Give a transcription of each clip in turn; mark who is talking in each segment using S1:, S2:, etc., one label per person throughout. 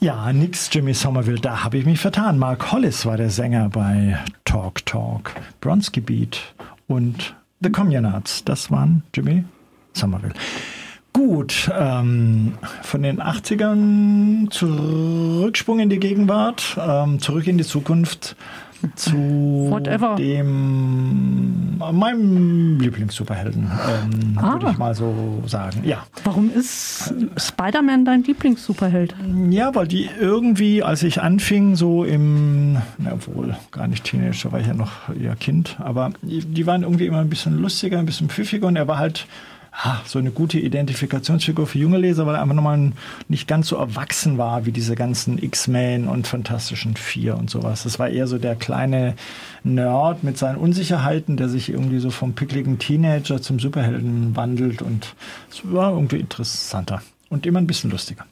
S1: Ja, nix Jimmy Somerville, da habe ich mich vertan. Mark Hollis war der Sänger bei Talk Talk, Bronski Beat und The Communards. Das waren Jimmy Somerville. Gut, von den 80ern Zurücksprung in die Gegenwart, zurück in die Zukunft zu meinem Lieblings-Superhelden, würde ich mal so sagen. Ja.
S2: Warum ist Spider-Man dein Lieblings-Superheld?
S1: Ja, weil die irgendwie, als ich anfing, so obwohl gar nicht Teenager, war ich ja noch eher Kind, aber die waren irgendwie immer ein bisschen lustiger, ein bisschen pfiffiger und er war halt so eine gute Identifikationsfigur für junge Leser, weil er einfach nochmal nicht ganz so erwachsen war wie diese ganzen X-Men und Fantastischen Vier und sowas. Das war eher so der kleine Nerd mit seinen Unsicherheiten, der sich irgendwie so vom pickligen Teenager zum Superhelden wandelt und es war irgendwie interessanter und immer ein bisschen lustiger.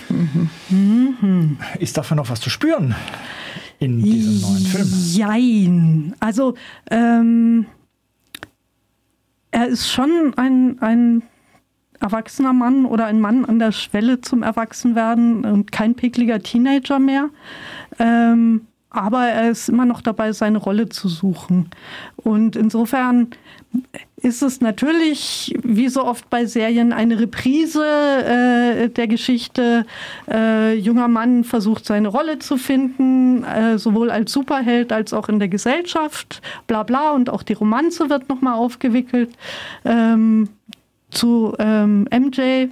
S1: Mhm. Ist dafür noch was zu spüren in diesem neuen Film?
S2: Jein. Also, er ist schon ein erwachsener Mann oder ein Mann an der Schwelle zum Erwachsenwerden und kein pickliger Teenager mehr. Aber er ist immer noch dabei, seine Rolle zu suchen. Und insofern ist es natürlich, wie so oft bei Serien, eine Reprise der Geschichte. Junger Mann versucht, seine Rolle zu finden, sowohl als Superheld als auch in der Gesellschaft, bla bla. Und auch die Romanze wird nochmal aufgewickelt zu MJ.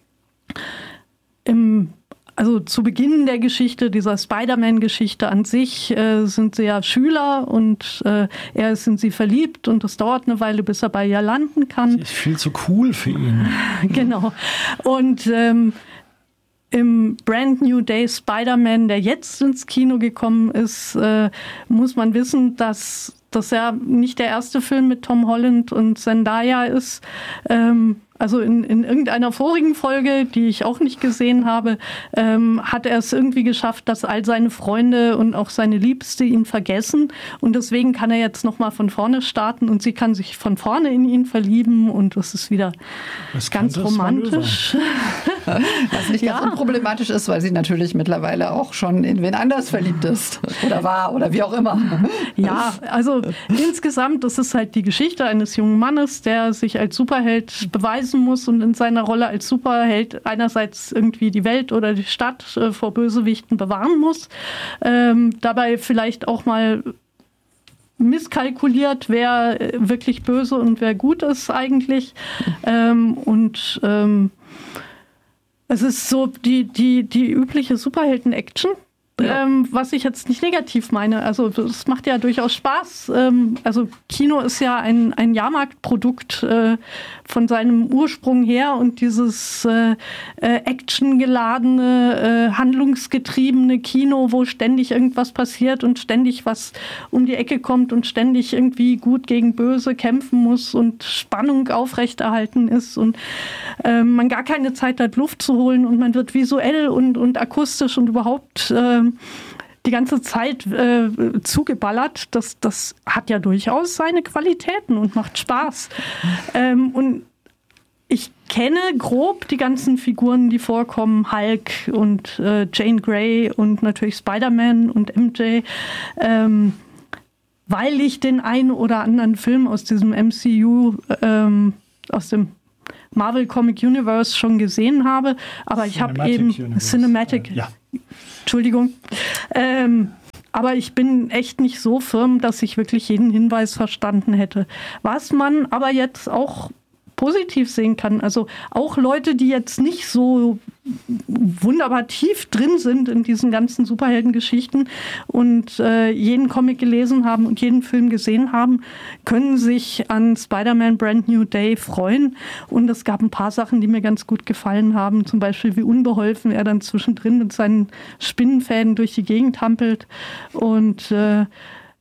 S2: Also zu Beginn der Geschichte, dieser Spider-Man-Geschichte an sich, sind sie ja Schüler und er ist in sie verliebt und es dauert eine Weile, bis er bei ihr landen kann.
S1: Sie ist viel zu cool für ihn.
S2: Genau. Und im Brand New Day Spider-Man, der jetzt ins Kino gekommen ist, muss man wissen, dass das ja nicht der erste Film mit Tom Holland und Zendaya ist. Also in irgendeiner vorigen Folge, die ich auch nicht gesehen habe, hat er es irgendwie geschafft, dass all seine Freunde und auch seine Liebste ihn vergessen. Und deswegen kann er jetzt nochmal von vorne starten und sie kann sich von vorne in ihn verlieben und das ist wieder ganz romantisch.
S3: Was nicht ganz unproblematisch ist, weil sie natürlich mittlerweile auch schon in wen anders verliebt ist oder war oder wie auch immer.
S2: Ja, also insgesamt, das ist halt die Geschichte eines jungen Mannes, der sich als Superheld beweisen muss und in seiner Rolle als Superheld einerseits irgendwie die Welt oder die Stadt vor Bösewichten bewahren muss. Dabei vielleicht auch mal misskalkuliert, wer wirklich böse und wer gut ist eigentlich. Es ist so die übliche Superhelden-Action. Ja. Was ich jetzt nicht negativ meine. Also es macht ja durchaus Spaß. Also Kino ist ja ein Jahrmarktprodukt von seinem Ursprung her und dieses actiongeladene, handlungsgetriebene Kino, wo ständig irgendwas passiert und ständig was um die Ecke kommt und ständig irgendwie gut gegen böse kämpfen muss und Spannung aufrechterhalten ist und man gar keine Zeit hat, Luft zu holen und man wird visuell und akustisch und überhaupt die ganze Zeit zugeballert. Das hat ja durchaus seine Qualitäten und macht Spaß. Und ich kenne grob die ganzen Figuren, die vorkommen, Hulk und Jane Grey und natürlich Spider-Man und MJ, weil ich den einen oder anderen Film aus diesem MCU, aus dem Marvel Comic Universe schon gesehen habe, aber ich habe eben Cinematic, Entschuldigung, aber ich bin echt nicht so firm, dass ich wirklich jeden Hinweis verstanden hätte. Was man aber jetzt auch positiv sehen kann, also auch Leute, die jetzt nicht so wunderbar tief drin sind in diesen ganzen Superheldengeschichten und jeden Comic gelesen haben und jeden Film gesehen haben, können sich an Spider-Man Brand New Day freuen. Und es gab ein paar Sachen, die mir ganz gut gefallen haben. Zum Beispiel, wie unbeholfen er dann zwischendrin mit seinen Spinnenfäden durch die Gegend hampelt. Und er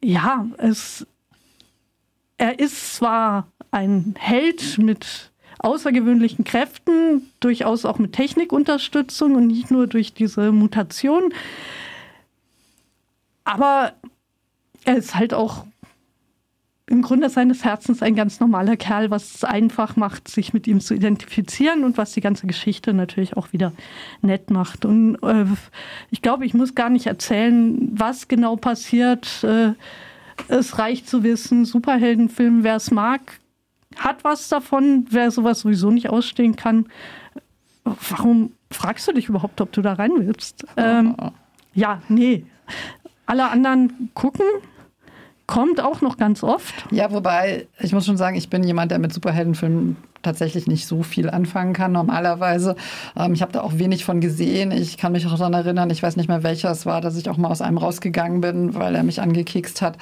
S2: ist zwar ein Held mit außergewöhnlichen Kräften, durchaus auch mit Technikunterstützung und nicht nur durch diese Mutation. Aber er ist halt auch im Grunde seines Herzens ein ganz normaler Kerl, was es einfach macht, sich mit ihm zu identifizieren und was die ganze Geschichte natürlich auch wieder nett macht. Und ich glaube, ich muss gar nicht erzählen, was genau passiert. Es reicht zu wissen, Superheldenfilm, wer es mag, hat was davon. Wer sowas sowieso nicht ausstehen kann, warum fragst du dich überhaupt, ob du da rein willst? Ja, nee. Alle anderen gucken. Kommt auch noch ganz oft.
S3: Ja, wobei, ich muss schon sagen, ich bin jemand, der mit Superheldenfilmen tatsächlich nicht so viel anfangen kann normalerweise. Ich habe da auch wenig von gesehen. Ich kann mich auch daran erinnern, ich weiß nicht mehr, welcher es war, dass ich auch mal aus einem rausgegangen bin, weil er mich angekekst hat.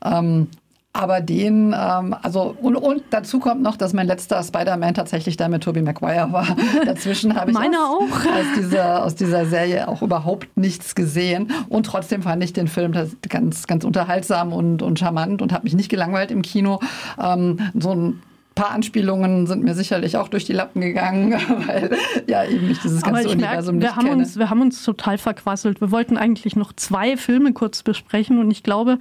S3: Aber und dazu kommt noch, dass mein letzter Spider-Man tatsächlich der mit Tobey Maguire war. Dazwischen habe ich aus dieser Serie auch überhaupt nichts gesehen. Und trotzdem fand ich den Film ganz, ganz unterhaltsam und charmant und habe mich nicht gelangweilt im Kino. So ein paar Anspielungen sind mir sicherlich auch durch die Lappen gegangen, weil ja eben nicht dieses ganze Universum nicht kenne.
S2: Wir haben uns total verquasselt. Wir wollten eigentlich noch 2 Filme kurz besprechen und ich glaube,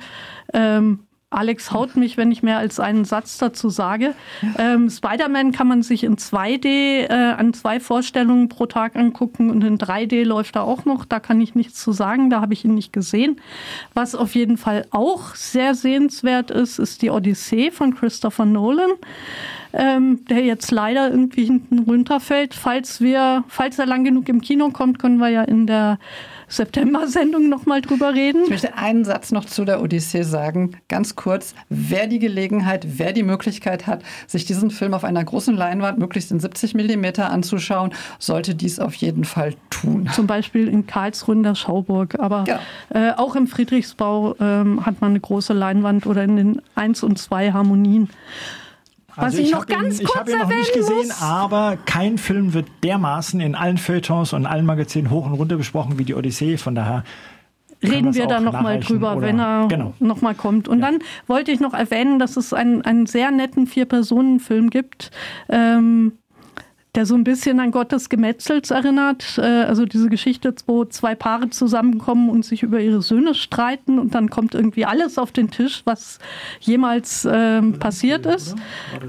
S2: Alex haut mich, wenn ich mehr als einen Satz dazu sage. Spider-Man kann man sich in 2D an 2 Vorstellungen pro Tag angucken und in 3D läuft er auch noch. Da kann ich nichts zu sagen, da habe ich ihn nicht gesehen. Was auf jeden Fall auch sehr sehenswert ist, ist die Odyssee von Christopher Nolan, der jetzt leider irgendwie hinten runterfällt. Falls er lang genug im Kino kommt, können wir ja in der September-Sendung noch mal drüber reden.
S3: Ich möchte einen Satz noch zu der Odyssee sagen, ganz kurz. Wer die Möglichkeit hat, sich diesen Film auf einer großen Leinwand, möglichst in 70 mm anzuschauen, sollte dies auf jeden Fall tun.
S2: Zum Beispiel in Karlsruhe in der Schauburg, aber auch im Friedrichsbau hat man eine große Leinwand oder in den 1 und 2 Harmonien.
S1: Also ich habe ihn noch nicht gesehen, aber kein Film wird dermaßen in allen Feuilletons und allen Magazinen hoch und runter besprochen wie die Odyssee. Von daher
S2: reden wir da noch mal drüber, wenn er noch mal kommt. Und dann wollte ich noch erwähnen, dass es einen sehr netten 4-Personen-Film gibt, der so ein bisschen an Gottes Gemetzels erinnert. Also diese Geschichte, wo 2 Paare zusammenkommen und sich über ihre Söhne streiten und dann kommt irgendwie alles auf den Tisch, was jemals passiert ist.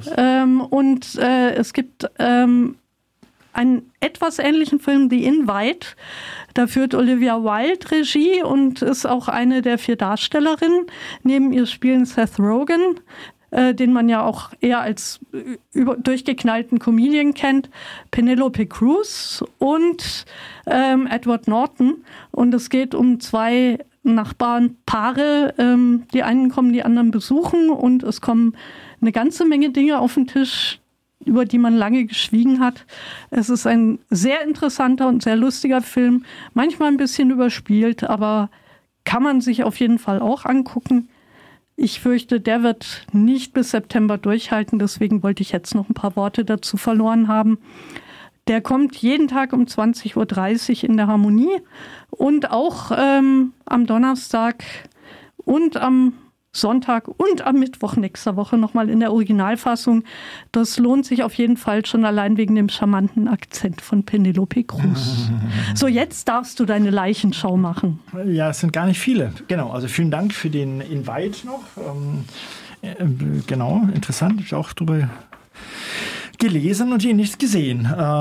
S2: Es gibt einen etwas ähnlichen Film, The Invite. Da führt Olivia Wilde Regie und ist auch eine der 4 Darstellerinnen. Neben ihr spielen Seth Rogen, den man ja auch eher als durchgeknallten Comedian kennt, Penelope Cruz und Edward Norton. Und es geht um 2 Nachbarnpaare. Die einen kommen die anderen besuchen und es kommen eine ganze Menge Dinge auf den Tisch, über die man lange geschwiegen hat. Es ist ein sehr interessanter und sehr lustiger Film, manchmal ein bisschen überspielt, aber kann man sich auf jeden Fall auch angucken. Ich fürchte, der wird nicht bis September durchhalten, deswegen wollte ich jetzt noch ein paar Worte dazu verloren haben. Der kommt jeden Tag um 20.30 Uhr in der Harmonie und auch am Donnerstag und am Sonntag und am Mittwoch nächster Woche nochmal in der Originalfassung. Das lohnt sich auf jeden Fall schon allein wegen dem charmanten Akzent von Penelope Cruz. So, jetzt darfst du deine Leichenschau machen.
S1: Ja, es sind gar nicht viele. Genau, also vielen Dank für den Invite noch. Genau, interessant. Ich habe auch drüber gelesen und ihn nicht gesehen.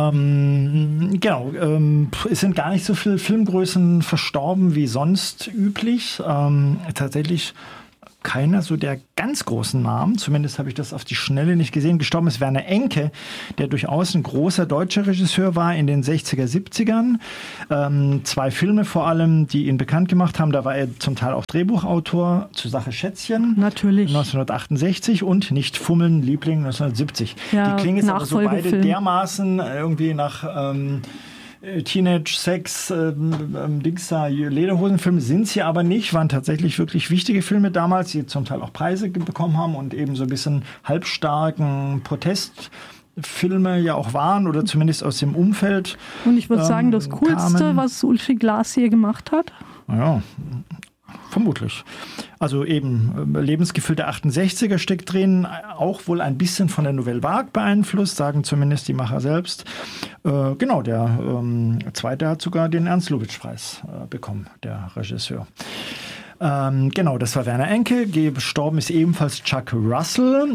S1: Es sind gar nicht so viele Filmgrößen verstorben wie sonst üblich. Tatsächlich keiner so der ganz großen Namen, zumindest habe ich das auf die Schnelle nicht gesehen. Gestorben ist Werner Enke, der durchaus ein großer deutscher Regisseur war in den 60er, 70ern. 2 Filme vor allem, die ihn bekannt gemacht haben. Da war er zum Teil auch Drehbuchautor zur Sache Schätzchen.
S2: Natürlich.
S1: 1968 und Nicht Fummeln, Liebling 1970.
S2: Ja,
S1: die klingen jetzt aber so beide dermaßen irgendwie nach Teenage, Sex, Lederhosenfilme sind sie aber nicht, waren tatsächlich wirklich wichtige Filme damals, die zum Teil auch Preise bekommen haben und eben so ein bisschen halbstarken Protestfilme ja auch waren oder zumindest aus dem Umfeld.
S2: Und ich würde sagen, das Coolste, was Ulfi Glas hier gemacht hat?
S1: Ja, vermutlich. Also eben Lebensgefühl der 68er steckt drin, auch wohl ein bisschen von der Nouvelle Vague beeinflusst, sagen zumindest die Macher selbst. Genau, der Zweite hat sogar den Ernst-Lubitsch-Preis bekommen, der Regisseur. Genau, das war Werner Enke. Gestorben ist ebenfalls Chuck Russell.